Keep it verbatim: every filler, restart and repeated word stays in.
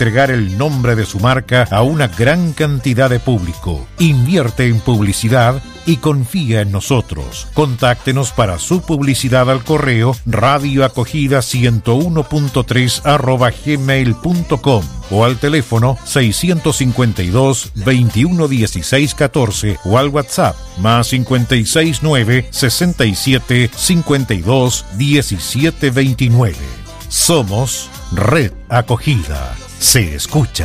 entregar el nombre de su marca a una gran cantidad de público. Invierte en publicidad y confía en nosotros. Contáctenos para su publicidad al correo radioacogida ciento uno punto tres arroba gmail punto com o al teléfono seiscientos cincuenta y dos, veintiuno dieciséis catorce o al WhatsApp más cincuenta y seis nueve, sesenta y siete, cincuenta y dos, diecisiete veintinueve. Somos Red Acogida. Se escucha.